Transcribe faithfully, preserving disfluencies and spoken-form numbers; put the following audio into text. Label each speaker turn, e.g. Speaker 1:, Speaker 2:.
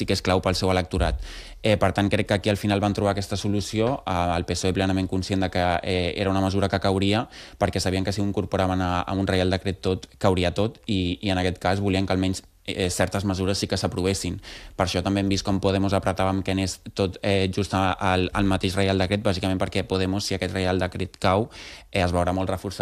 Speaker 1: sí que és clau pel seu electorat. Eh, per tant, crec que aquí al final van trobar aquesta solució, eh, el P S O E plenament conscient de que eh, era una mesura que cauria, perquè sabien que si ho incorporaven a, a un Reial Decret tot, cauria tot, i, i en aquest cas volien que almenys eh, certes mesures sí que s'aprovessin. Per això també hem vist com Podemos apretava amb que anés tot eh, just al, al mateix Reial Decret, bàsicament perquè Podemos, si aquest Reial Decret cau, eh, es veurà molt reforçat